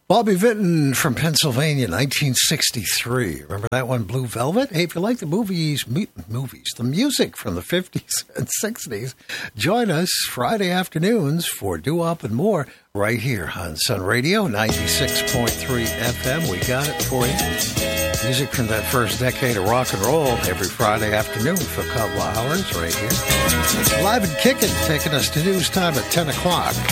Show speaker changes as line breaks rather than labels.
Bobby Vinton from Pennsylvania, 1963. Remember that one, Blue Velvet? Hey, if you like the the music from the 50s and 60s, join us Friday afternoons for doo-wop and more right here on Sun Radio, 96.3 FM. We got it for you. Music from that first decade of rock and roll every Friday afternoon for a couple of hours right here. Live and kicking, taking us to news time at 10 o'clock.